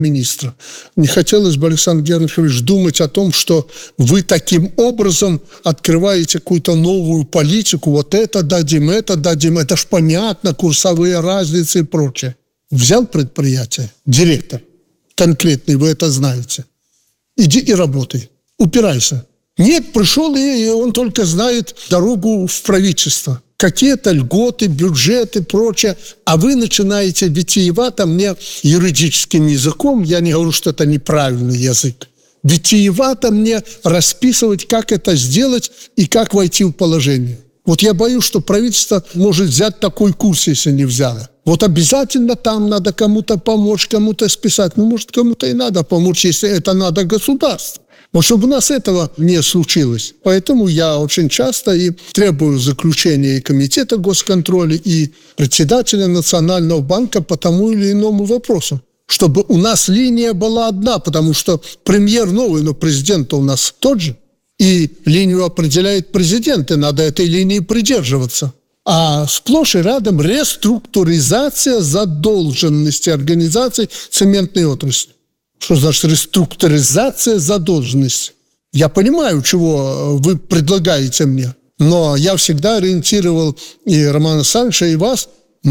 министра. Не хотелось бы, Александр Германович, думать о том, что вы таким образом открываете какую-то новую политику. Вот это дадим. Это ж понятно, курсовые разницы и прочее. Взял предприятие, директор конкретный, вы это знаете. Иди и работай. Упирайся. Нет, пришел, и он только знает дорогу в правительство. Какие-то льготы, бюджеты, прочее. А вы начинаете витиевато мне юридическим языком, я не говорю, что это неправильный язык, витиевато мне расписывать, как это сделать и как войти в положение. Вот я боюсь, что правительство может взять такой курс, если не взяло. Вот обязательно там надо кому-то помочь, кому-то списать. Ну, может, кому-то и надо помочь, если это надо государству. Вот чтобы у нас этого не случилось. Поэтому я очень часто и требую заключения и Комитета госконтроля, и председателя Национального банка по тому или иному вопросу. Чтобы у нас линия была одна, потому что премьер новый, но президент у нас тот же. И линию определяет президент, и надо этой линии придерживаться. А сплошь и рядом реструктуризация задолженности организаций цементной отрасли. Что значит реструктуризация задолженности? Я понимаю, чего вы предлагаете мне, но я всегда ориентировал и Романа Александровича, и вас.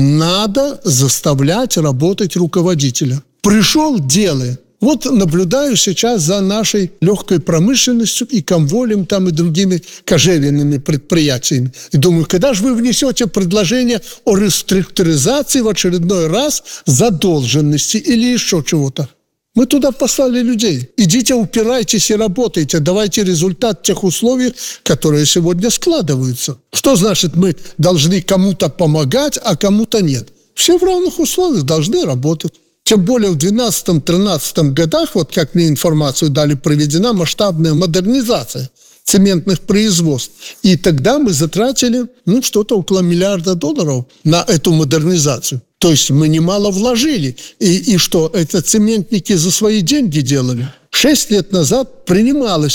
Надо заставлять работать руководителя. Пришел – делай. Вот наблюдаю сейчас за нашей легкой промышленностью и комволем там и другими кожевенными предприятиями. И думаю, когда же вы внесете предложение о реструктуризации в очередной раз задолженности или еще чего-то? Мы туда послали людей. Идите, упирайтесь и работайте. Давайте результат тех условий, которые сегодня складываются. Что значит, мы должны кому-то помогать, а кому-то нет? Все в равных условиях должны работать. Тем более в 2012-2013 годах, вот как мне информацию дали, проведена масштабная модернизация цементных производств. И тогда мы затратили что-то около $1 миллиарда на эту модернизацию. То есть мы немало вложили. И что, это цементники за свои деньги делали? 6 лет назад принималось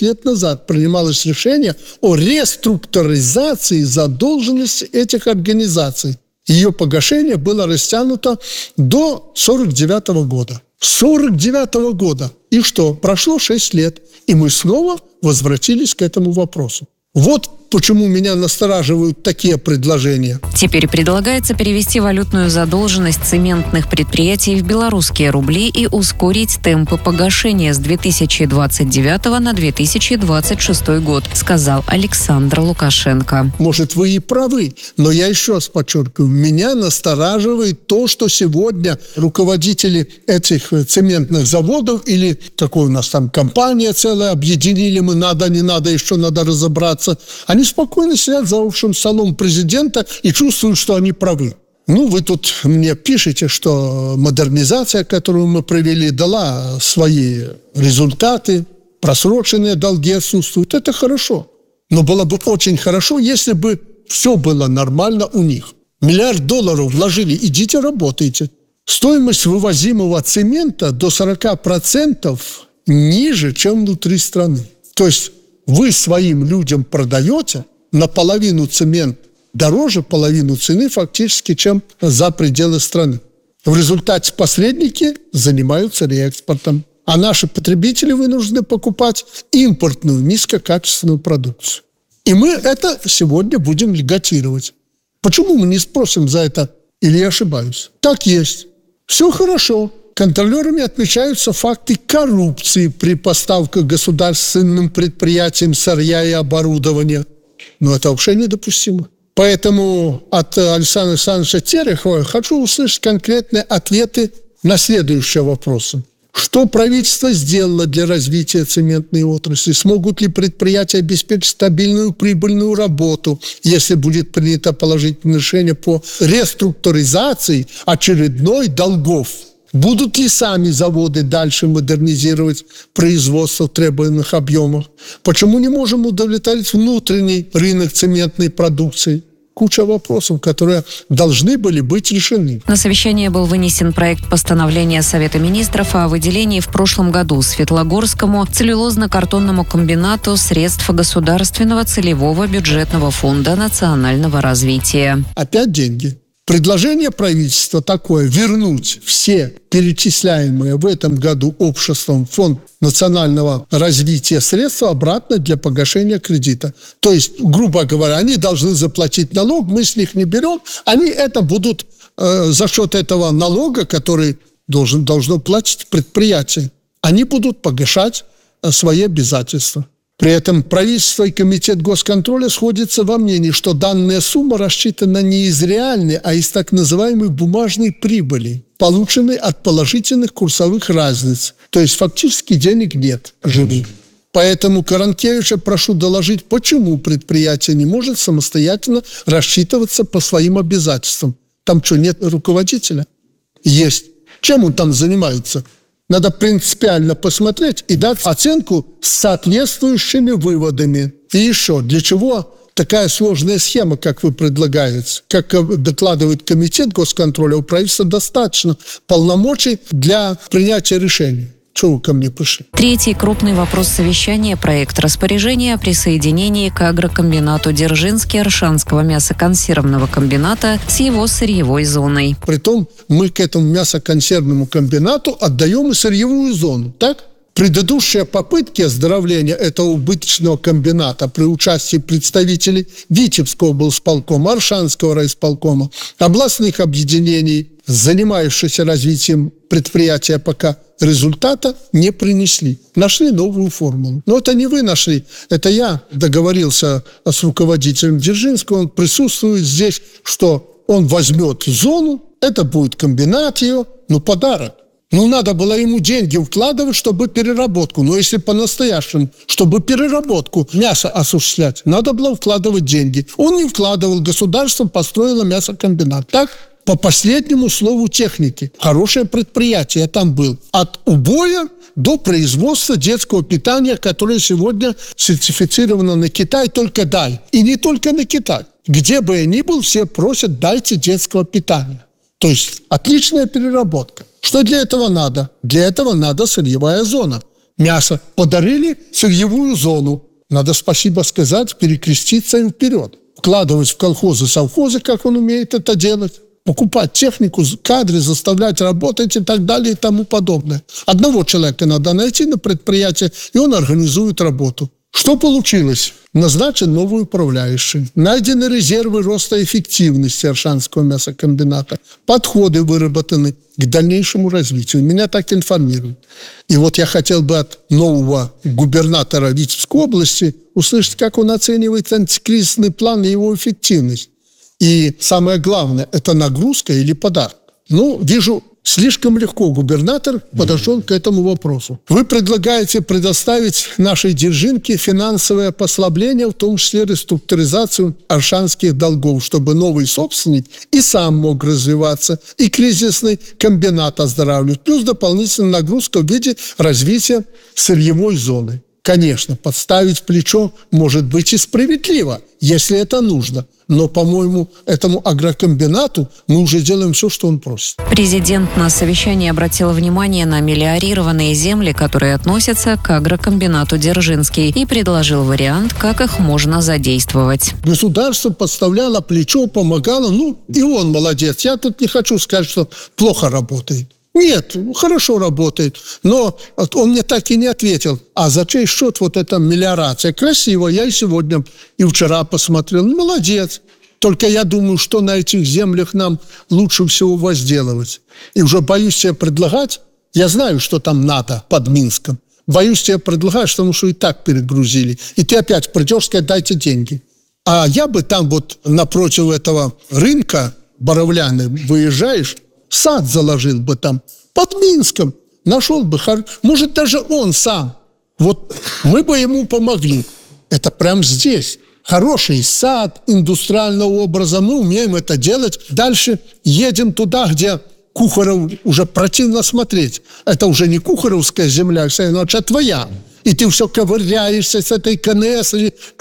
решение о реструктуризации задолженности этих организаций. Ее погашение было растянуто до 1949 года. 1949 года. И что? Прошло 6 лет, и мы снова возвратились к этому вопросу. Вот почему меня настораживают такие предложения. Теперь предлагается перевести валютную задолженность цементных предприятий в белорусские рубли и ускорить темпы погашения с 2029 на 2026 год, сказал Александр Лукашенко. Может, вы и правы, но я еще раз подчеркиваю, меня настораживает то, что сегодня руководители этих цементных заводов или такой у нас там компания целая, объединили мы, надо, не надо, еще надо разобраться. Они спокойно сидят за общим столом президента и чувствуют, что они правы. Вы тут мне пишете, что модернизация, которую мы провели, дала свои результаты, просроченные долги отсутствуют. Это хорошо. Но было бы очень хорошо, если бы все было нормально у них. $1 миллиард вложили, идите работайте. Стоимость вывозимого цемента до 40% ниже, чем внутри страны. То есть вы своим людям продаете наполовину цемент дороже половину цены фактически, чем за пределы страны. В результате посредники занимаются реэкспортом, а наши потребители вынуждены покупать импортную низкокачественную продукцию. И мы это сегодня будем льготировать. Почему мы не спросим за это? Или я ошибаюсь? Так есть. Все хорошо. Контролерами отмечаются факты коррупции при поставках государственным предприятиям сырья и оборудования. Но это вообще недопустимо. Поэтому от Александра Александровича Терехова хочу услышать конкретные ответы на следующие вопросы. Что правительство сделало для развития цементной отрасли? Смогут ли предприятия обеспечить стабильную прибыльную работу, если будет принято положительное решение по реструктуризации очередной долгов? Будут ли сами заводы дальше модернизировать производство в требуемых объемах? Почему не можем удовлетворить внутренний рынок цементной продукции? Куча вопросов, которые должны были быть решены. На совещание был вынесен проект постановления Совета министров о выделении в прошлом году Светлогорскому целлюлозно-картонному комбинату средств Государственного целевого бюджетного фонда национального развития. Опять деньги. Предложение правительства такое: вернуть все перечисляемые в этом году обществом в Фонд национального развития средства обратно для погашения кредита. То есть, грубо говоря, они должны заплатить налог, мы с них не берем, они это будут за счет этого налога, который должно платить предприятие, они будут погашать свои обязательства. При этом правительство и Комитет госконтроля сходятся во мнении, что данная сумма рассчитана не из реальной, а из так называемой бумажной прибыли, полученной от положительных курсовых разниц. То есть фактически денег нет живых. Поэтому Каранкевича прошу доложить, почему предприятие не может самостоятельно рассчитываться по своим обязательствам. Там что, нет руководителя? Есть. Чем он там занимается? Надо принципиально посмотреть и дать оценку с соответствующими выводами. И еще, для чего такая сложная схема, как вы предлагаете? Как докладывает Комитет госконтроля, у правительства достаточно полномочий для принятия решений. Чего вы ко мне пришли? Третий крупный вопрос совещания – проект распоряжения о присоединении к агрокомбинату Дзержинский Оршанского мясоконсервного комбината с его сырьевой зоной. Притом мы к этому мясоконсервному комбинату отдаем и сырьевую зону, так? Предыдущие попытки оздоровления этого убыточного комбината при участии представителей Витебского облсполкома, Оршанского райисполкома, областных объединений, занимающихся развитием предприятия, пока результата не принесли. Нашли новую формулу. Но это не вы нашли, это я договорился с руководителем Дзержинского, он присутствует здесь, что он возьмет зону, это будет комбинат ее, подарок. Надо было ему деньги вкладывать, чтобы переработку. Но если по-настоящему, чтобы переработку мяса осуществлять, надо было вкладывать деньги. Он не вкладывал, государство построило мясокомбинат. Так? По последнему слову техники. Хорошее предприятие там было. От убоя до производства детского питания, которое сегодня сертифицировано на Китай, только дай. И не только на Китай. Где бы я ни был, все просят: дайте детского питания. То есть отличная переработка. Что для этого надо? Для этого надо сырьевая зона. Мясо подарили, сырьевую зону. Надо спасибо сказать, перекреститься им вперед. Вкладывать в колхозы, совхозы, как он умеет это делать. Покупать технику, кадры, заставлять работать и так далее и тому подобное. Одного человека надо найти на предприятии, и он организует работу. Что получилось? Назначен новый управляющий. Найдены резервы роста эффективности Оршанского мясокомбината. Подходы выработаны к дальнейшему развитию. Меня так информируют. И вот я хотел бы от нового губернатора Витебской области услышать, как он оценивает антикризисный план и его эффективность. И самое главное, это нагрузка или подарок. Вижу, слишком легко губернатор подошел к этому вопросу. Вы предлагаете предоставить нашей Дзержинке финансовое послабление, в том числе реструктуризацию оршанских долгов, чтобы новый собственник и сам мог развиваться, и кризисный комбинат оздоравливать, плюс дополнительная нагрузка в виде развития сырьевой зоны. Конечно, подставить плечо может быть и справедливо, если это нужно. Но, по-моему, этому агрокомбинату мы уже делаем все, что он просит. Президент на совещании обратил внимание на мелиорированные земли, которые относятся к агрокомбинату Дзержинский, и предложил вариант, как их можно задействовать. Государство подставляло плечо, помогало. И он молодец. Я тут не хочу сказать, что плохо работает. Нет, хорошо работает. Но он мне так и не ответил. А за чей счет вот эта мелиорация? Красиво. Я и сегодня, и вчера посмотрел. Молодец. Только я думаю, что на этих землях нам лучше всего возделывать. И уже боюсь тебе предлагать. Я знаю, что там надо под Минском. Боюсь тебе предлагать, потому что и так перегрузили. И ты опять придешь сказать: дайте деньги. А я бы там вот напротив этого рынка Боровляны выезжаешь, сад заложил бы там, под Минском, нашел бы, может, даже он сам. Вот мы бы ему помогли. Это прям здесь. Хороший сад, индустриального образа, мы умеем это делать. Дальше едем туда, где Кухарев уже противно смотреть. Это уже не кухаревская земля, это твоя. И ты все ковыряешься с этой КНС.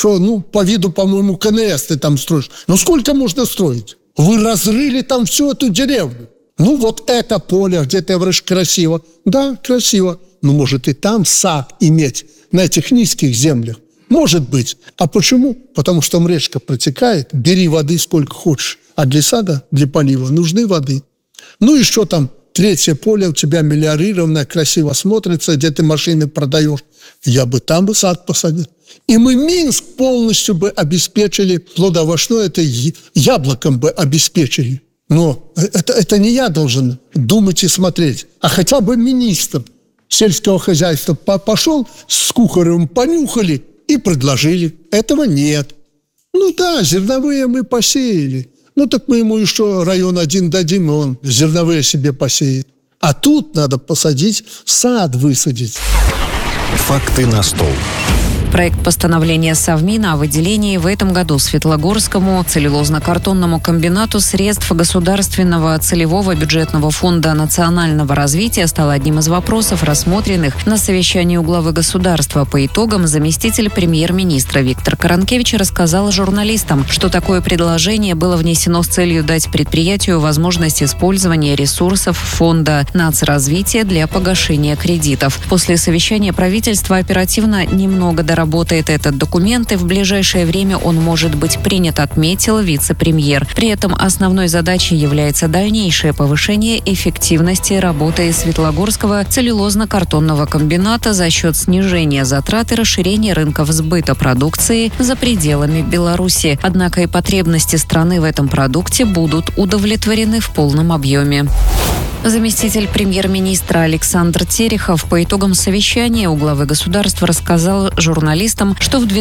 По виду, по-моему, КНС ты там строишь. Сколько можно строить? Вы разрыли там всю эту деревню. Вот это поле, где ты говоришь, красиво. Да, красиво. Может и там сад иметь на этих низких землях. Может быть. А почему? Потому что там речка протекает, бери воды сколько хочешь. А для сада, для полива нужны воды. Ну и что там? Третье поле у тебя мелиорированное, красиво смотрится, где ты машины продаешь. Я бы там бы сад посадил. И мы Минск полностью бы обеспечили, плодовочное это яблоком бы обеспечили. Но это не я должен думать и смотреть, а хотя бы министр сельского хозяйства пошел с Кухаревым, понюхали и предложили. Этого нет. Ну да, зерновые мы посеяли. Ну так мы ему еще район 1 дадим, и он зерновые себе посеет. А тут надо посадить, сад высадить. Факты на стол. Проект постановления Совмина о выделении в этом году Светлогорскому целлюлозно-картонному комбинату средств Государственного целевого бюджетного фонда национального развития стал одним из вопросов, рассмотренных на совещании у главы государства. По итогам заместитель премьер-министра Виктор Каранкевич рассказал журналистам, что такое предложение было внесено с целью дать предприятию возможность использования ресурсов фонда нацразвития для погашения кредитов. После совещания правительство оперативно немного доработает этот документ, и в ближайшее время он может быть принят, отметил вице-премьер. При этом основной задачей является дальнейшее повышение эффективности работы Светлогорского целлюлозно-картонного комбината за счет снижения затрат и расширения рынков сбыта продукции за пределами Беларуси. Однако и потребности страны в этом продукте будут удовлетворены в полном объеме. Заместитель премьер-министра Александр Терехов по итогам совещания у главы государства рассказал журналистам, что в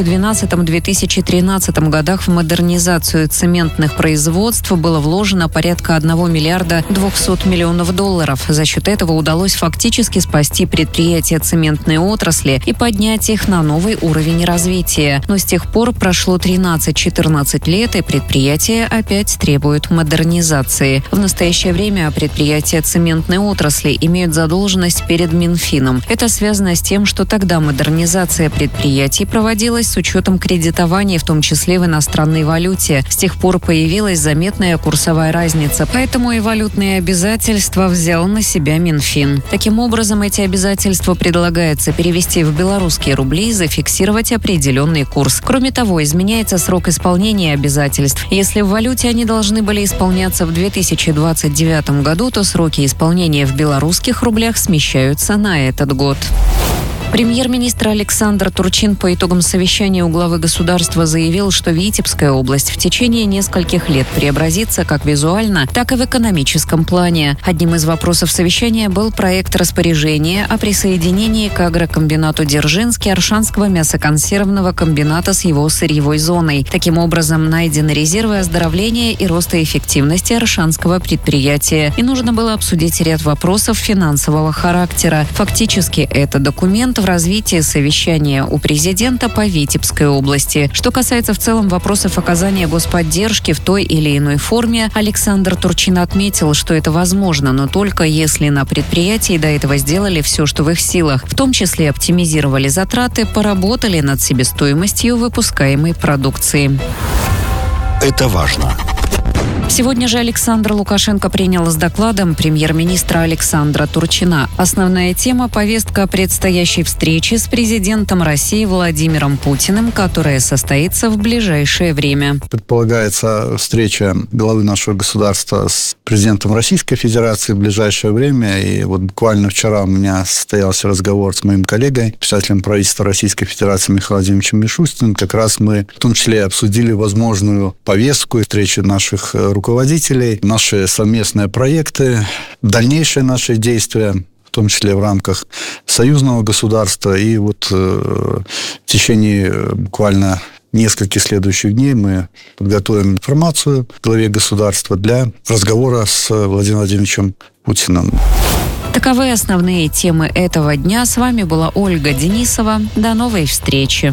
2012-2013 годах в модернизацию цементных производств было вложено порядка 1 миллиарда 200 миллионов долларов. За счет этого удалось фактически спасти предприятия цементной отрасли и поднять их на новый уровень развития. Но с тех пор прошло 13-14 лет, и предприятия опять требуют модернизации. В настоящее время предприятия цементной отрасли имеют задолженность перед Минфином. Это связано с тем, что тогда модернизация предприятий проводилась с учетом кредитования, в том числе в иностранной валюте. С тех пор появилась заметная курсовая разница, поэтому и валютные обязательства взял на себя Минфин. Таким образом, эти обязательства предлагается перевести в белорусские рубли и зафиксировать определенный курс. Кроме того, изменяется срок исполнения обязательств. Если в валюте они должны были исполняться в 2029 году, то сроки исполнения в белорусских рублях смещаются на этот год. Премьер-министр Александр Турчин по итогам совещания у главы государства заявил, что Витебская область в течение нескольких лет преобразится как визуально, так и в экономическом плане. Одним из вопросов совещания был проект распоряжения о присоединении к агрокомбинату Дзержинский Оршанского мясоконсервного комбината с его сырьевой зоной. Таким образом, найдены резервы оздоровления и роста эффективности оршанского предприятия. И нужно было обсудить ряд вопросов финансового характера. Фактически, это документ в развитии совещания у президента по Витебской области. Что касается в целом вопросов оказания господдержки в той или иной форме, Александр Турчин отметил, что это возможно, но только если на предприятии до этого сделали все, что в их силах, в том числе оптимизировали затраты, поработали над себестоимостью выпускаемой продукции. Это важно. Сегодня же Александр Лукашенко принял с докладом премьер-министра Александра Турчина. Основная тема – повестка предстоящей встречи с президентом России Владимиром Путиным, которая состоится в ближайшее время. Предполагается встреча главы нашего государства с президентом Российской Федерации в ближайшее время. И вот буквально вчера у меня состоялся разговор с моим коллегой, писателем правительства Российской Федерации Михаилом Владимировичем Мишустиным. Как раз мы в том числе обсудили возможную повестку встречи наших руководителей, наши совместные проекты, дальнейшие наши действия, в том числе в рамках союзного государства. И вот в течение буквально нескольких следующих дней мы подготовим информацию главе государства для разговора с Владимиром Владимировичем Путиным. Таковы основные темы этого дня. С вами была Ольга Денисова. До новой встречи.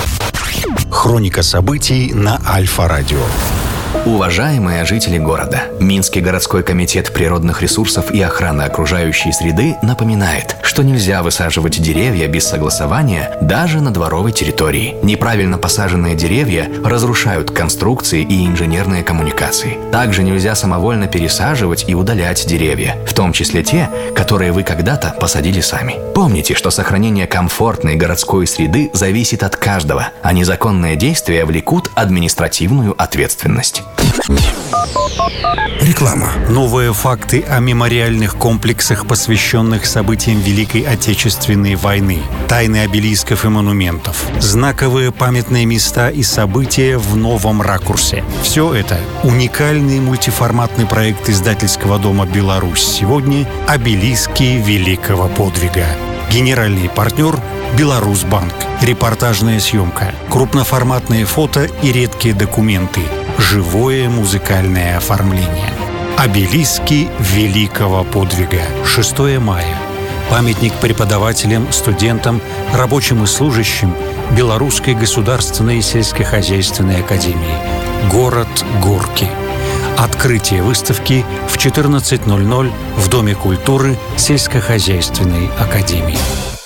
Хроника событий на Альфа-радио. Уважаемые жители города, Минский городской комитет природных ресурсов и охраны окружающей среды напоминает, что нельзя высаживать деревья без согласования даже на дворовой территории. Неправильно посаженные деревья разрушают конструкции и инженерные коммуникации. Также нельзя самовольно пересаживать и удалять деревья, в том числе те, которые вы когда-то посадили сами. Помните, что сохранение комфортной городской среды зависит от каждого, а незаконные действия влекут административную ответственность. Реклама. Новые факты о мемориальных комплексах, посвященных событиям Великой Отечественной войны. Тайны обелисков и монументов. Знаковые памятные места и события в новом ракурсе. Все это уникальный мультиформатный проект издательского дома «Беларусь сегодня» «Обелиски великого подвига». Генеральный партнер «Беларусьбанк». Репортажная съемка, крупноформатные фото и редкие документы. Живое музыкальное оформление. Обелиски великого подвига. 6 мая. Памятник преподавателям, студентам, рабочим и служащим Белорусской государственной сельскохозяйственной академии. Город Горки. Открытие выставки в 14:00 в Доме культуры сельскохозяйственной академии.